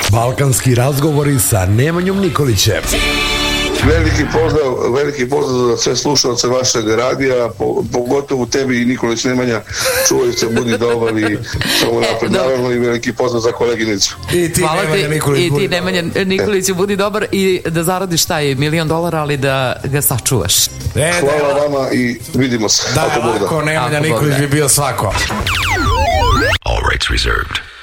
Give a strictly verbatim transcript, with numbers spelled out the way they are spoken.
Balkanski razgovori sa Nemanjom Nikolićem. Veliki pozdrav, veliki pozdrav za sve slušalce vašeg radija, po, pogotovo tebi i Nikolić Nemanja, čuvaj se, budi dobar i samo napred, naravno i veliki pozdrav za koleginicu. I ti Hvala Nemanja ti, Nikolić, i ti Nemanja Nikoliću, budi dobar i da zaradiš taj milion dolara, ali da ga sačuvaš. E, Hvala da, vama i vidimo se. Da je lako, Nemanja Nikolić bi bio svako. All rights reserved.